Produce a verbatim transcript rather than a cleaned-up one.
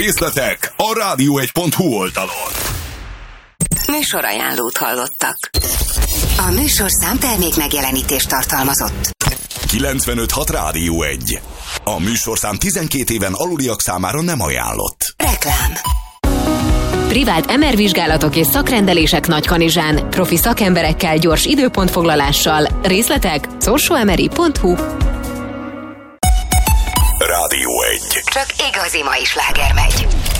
Részletek a rádió egy pont hu oldalon. Műsorajánlót hallottak. A műsorszám termék megjelenítést tartalmazott. kilencvenöt hat Rádió egy. A műsorszám tizenkét éven aluliak számára nem ajánlott. Reklám. Privát em er vizsgálatok és szakrendelések Nagykanizsán. Profi szakemberekkel, gyors időpontfoglalással. Részletek sorsoemeri pont hu. Rádió egy. Csak igazi mai sláger megy.